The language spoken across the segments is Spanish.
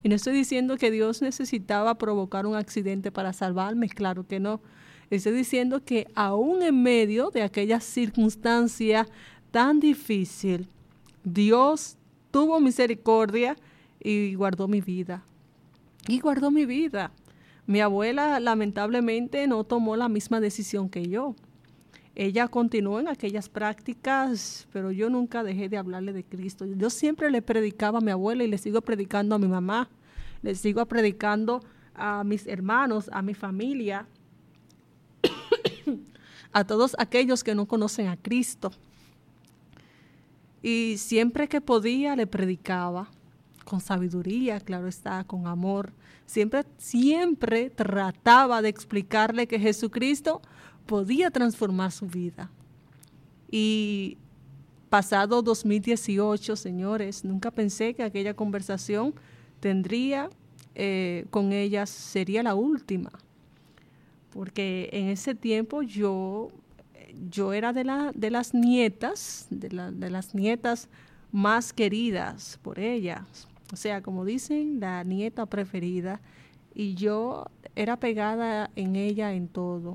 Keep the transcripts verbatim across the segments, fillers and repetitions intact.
Y no estoy diciendo que Dios necesitaba provocar un accidente para salvarme, claro que no. Estoy diciendo que aún en medio de aquella circunstancia tan difícil, Dios tuvo misericordia y guardó mi vida. Y guardó mi vida. Mi abuela lamentablemente no tomó la misma decisión que yo. Ella continuó en aquellas prácticas, pero yo nunca dejé de hablarle de Cristo. Yo siempre le predicaba a mi abuela y le sigo predicando a mi mamá. Le sigo predicando a mis hermanos, a mi familia, a todos aquellos que no conocen a Cristo. Y siempre que podía le predicaba, con sabiduría, claro está, con amor. Siempre, siempre trataba de explicarle que Jesucristo podía transformar su vida. Y pasado dos mil dieciocho, señores, nunca pensé que aquella conversación tendría eh, con ella, sería la última. Porque en ese tiempo yo, yo era de, la, de las nietas, de, la, de las nietas más queridas por ellas. O sea, como dicen, la nieta preferida. Y yo era pegada en ella en todo.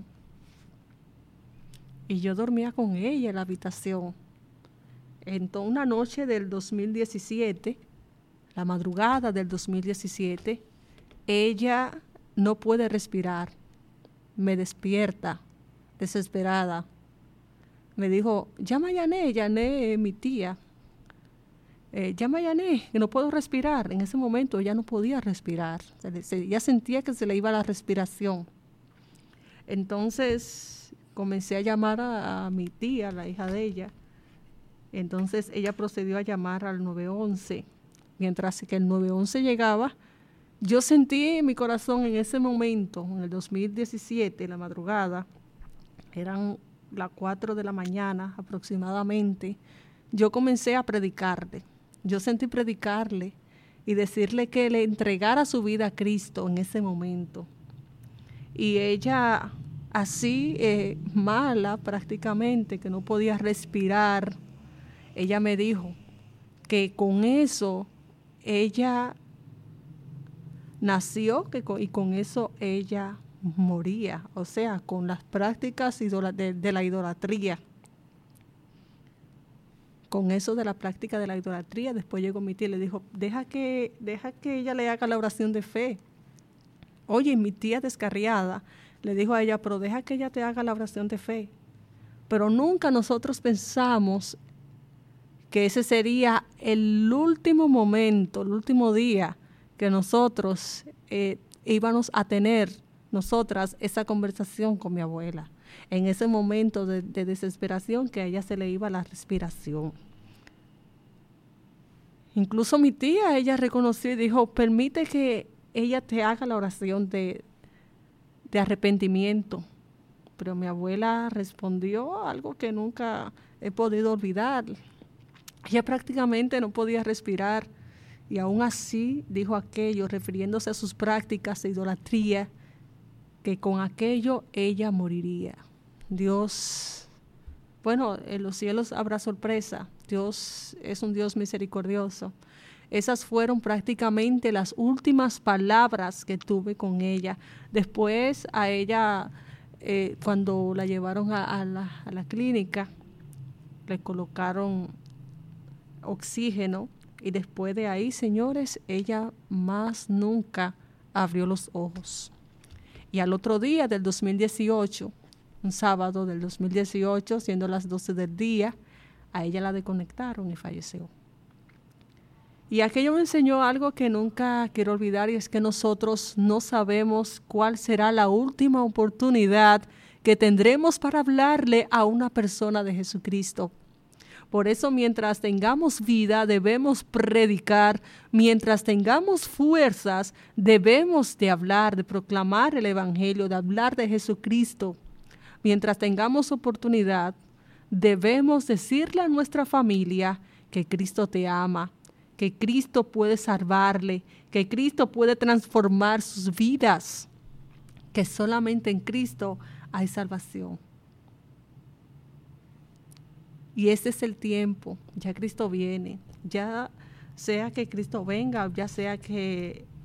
Y yo dormía con ella en la habitación. Entonces, una noche del dos mil diecisiete, la madrugada del dos mil diecisiete, ella no puede respirar. Me despierta, desesperada. Me dijo, llama a Yané, Yané, mi tía. Eh, llama a Yané, que no puedo respirar. En ese momento ella no podía respirar. Se le, se, ella sentía que se le iba la respiración. Entonces comencé a llamar a, a mi tía, la hija de ella. Entonces ella procedió a llamar al nueve once. Mientras que el nueve once llegaba, yo sentí en mi corazón en ese momento, en el dos mil diecisiete, la madrugada, eran las cuatro de la mañana aproximadamente, yo comencé a predicarle. Yo sentí predicarle y decirle que le entregara su vida a Cristo en ese momento. Y ella, así eh, mala prácticamente, que no podía respirar, ella me dijo que con eso ella nació que con, y con eso ella moría, o sea, con las prácticas de, de la idolatría. Con eso de la práctica de la idolatría, después llegó mi tía y le dijo, deja que, deja que ella le haga la oración de fe. Oye, mi tía descarriada le dijo a ella, pero deja que ella te haga la oración de fe. Pero nunca nosotros pensamos que ese sería el último momento, el último día que nosotros eh, íbamos a tener, nosotras, esa conversación con mi abuela. En ese momento de, de desesperación que a ella se le iba la respiración. Incluso mi tía, ella reconoció y dijo, permite que ella te haga la oración de, de arrepentimiento. Pero mi abuela respondió algo que nunca he podido olvidar. Ella prácticamente no podía respirar y aún así dijo aquello, refiriéndose a sus prácticas de idolatría, que con aquello ella moriría. Dios, bueno, en los cielos habrá sorpresa. Dios es un Dios misericordioso. Esas fueron prácticamente las últimas palabras que tuve con ella. Después a ella, eh, cuando la llevaron a, a, la, a la clínica, le colocaron oxígeno y después de ahí, señores, ella más nunca abrió los ojos. Y al otro día del dos mil dieciocho, un sábado del dos mil dieciocho, siendo las doce del día, a ella la desconectaron y falleció. Y aquello me enseñó algo que nunca quiero olvidar, y es que nosotros no sabemos cuál será la última oportunidad que tendremos para hablarle a una persona de Jesucristo. Por eso, mientras tengamos vida, debemos predicar. Mientras tengamos fuerzas, debemos de hablar, de proclamar el Evangelio, de hablar de Jesucristo. Mientras tengamos oportunidad, debemos decirle a nuestra familia que Cristo te ama, que Cristo puede salvarle, que Cristo puede transformar sus vidas, que solamente en Cristo hay salvación. Y ese es el tiempo, ya Cristo viene, ya sea que Cristo venga, ya sea que